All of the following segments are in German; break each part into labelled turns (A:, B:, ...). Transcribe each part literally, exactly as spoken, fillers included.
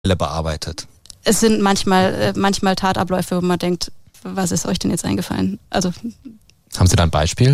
A: bearbeitet?
B: Es sind manchmal, äh, manchmal Tatabläufe, wo man denkt, was ist euch denn jetzt eingefallen? Also,
A: haben Sie da ein Beispiel?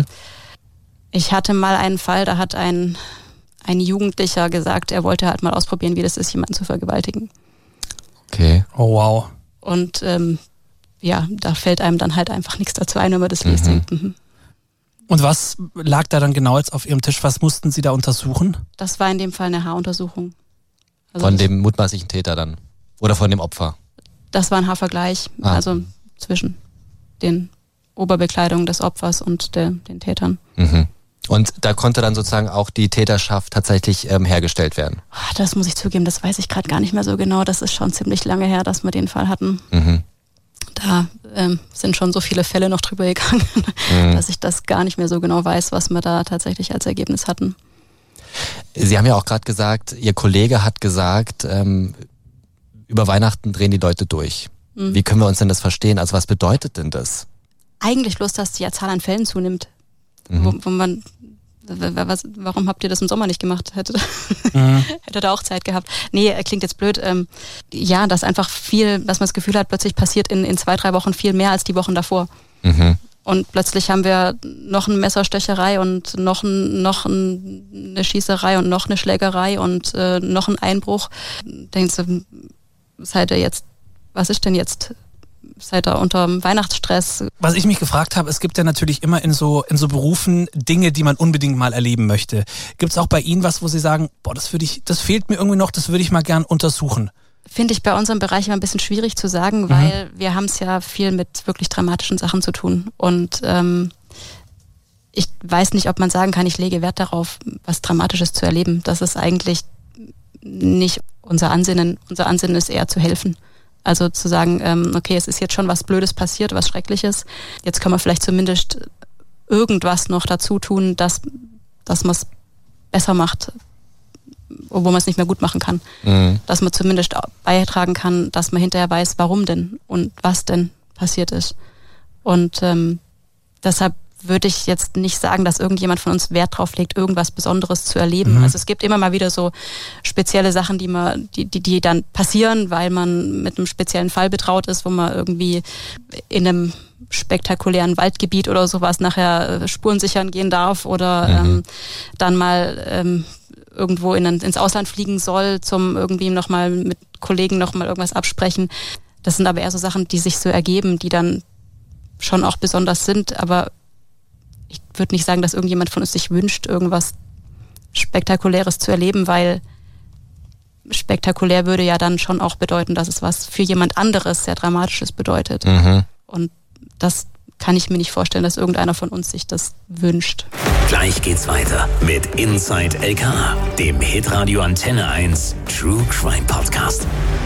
B: Ich hatte mal einen Fall, da hat ein, ein Jugendlicher gesagt, er wollte halt mal ausprobieren, wie das ist, jemanden zu vergewaltigen.
A: Okay.
C: Oh wow.
B: Und ähm, ja, da fällt einem dann halt einfach nichts dazu ein, wenn man das liest.
A: Mhm.
B: Mhm.
C: Und was lag da dann genau jetzt auf Ihrem Tisch? Was mussten Sie da untersuchen?
B: Das war in dem Fall eine Haaruntersuchung. Also
A: von
B: das,
A: dem mutmaßlichen Täter dann? Oder von dem Opfer?
B: Das war ein Haarvergleich,
A: Ah.
B: also zwischen den Oberbekleidungen des Opfers und der, den Tätern.
A: Mhm. Und da konnte dann sozusagen auch die Täterschaft tatsächlich ähm, hergestellt werden?
B: Das muss ich zugeben, das weiß ich gerade gar nicht mehr so genau. Das ist schon ziemlich lange her, dass wir den Fall hatten.
A: Mhm.
B: Da ähm, sind schon so viele Fälle noch drüber gegangen,
A: mhm.
B: dass ich das gar nicht mehr so genau weiß, was wir da tatsächlich als Ergebnis hatten.
A: Sie haben ja auch gerade gesagt, Ihr Kollege hat gesagt, ähm, über Weihnachten drehen die Leute durch. Mhm. Wie können wir uns denn das verstehen? Also was bedeutet denn das?
B: Eigentlich bloß, dass die Zahl an Fällen zunimmt. Mhm. Wo, wo man, was, warum habt ihr das im Sommer nicht gemacht? Hätte, mhm. hätte da auch Zeit gehabt. Nee, klingt jetzt blöd. Ähm, ja, dass einfach viel, dass man das Gefühl hat, plötzlich passiert in, in zwei, drei Wochen viel mehr als die Wochen davor. Mhm. Und plötzlich haben wir noch eine Messerstecherei und noch, ein, noch ein, eine Schießerei und noch eine Schlägerei und äh, noch ein Einbruch. Denkst du, seid ihr jetzt, was ist denn jetzt? Seid ihr unter Weihnachtsstress?
C: Was ich mich gefragt habe, es gibt ja natürlich immer in so in so Berufen Dinge, die man unbedingt mal erleben möchte. Gibt es auch bei Ihnen was, wo Sie sagen, boah, das würde ich, das fehlt mir irgendwie noch, das würde ich mal gern untersuchen?
B: Finde ich bei unserem Bereich immer ein bisschen schwierig zu sagen, weil mhm. wir haben es ja viel mit wirklich dramatischen Sachen zu tun. Und ähm, ich weiß nicht, ob man sagen kann, ich lege Wert darauf, was Dramatisches zu erleben. Das ist eigentlich nicht unser Ansinnen. Unser Ansinnen ist eher zu helfen. Also zu sagen, ähm, okay, es ist jetzt schon was Blödes passiert, was Schreckliches. Jetzt können wir vielleicht zumindest irgendwas noch dazu tun, dass, dass man es besser macht, obwohl man es nicht mehr gut machen kann. Mhm. Dass man zumindest beitragen kann, dass man hinterher weiß, warum denn und was denn passiert ist. Und ähm, deshalb würde ich jetzt nicht sagen, dass irgendjemand von uns Wert drauf legt, irgendwas Besonderes zu erleben. Mhm. Also es gibt immer mal wieder so spezielle Sachen, die man, die, die, die dann passieren, weil man mit einem speziellen Fall betraut ist, wo man irgendwie in einem spektakulären Waldgebiet oder sowas nachher Spuren sichern gehen darf oder mhm. ähm, dann mal ähm, irgendwo in, ins Ausland fliegen soll, zum irgendwie nochmal mit Kollegen nochmal irgendwas absprechen. Das sind aber eher so Sachen, die sich so ergeben, die dann schon auch besonders sind, aber ich würde nicht sagen, dass irgendjemand von uns sich wünscht, irgendwas Spektakuläres zu erleben, weil spektakulär würde ja dann schon auch bedeuten, dass es was für jemand anderes sehr Dramatisches bedeutet. Mhm. Und das kann ich mir nicht vorstellen, dass irgendeiner von uns sich das wünscht.
D: Gleich geht's weiter mit Inside L K A, dem Hitradio Antenne eins True Crime Podcast.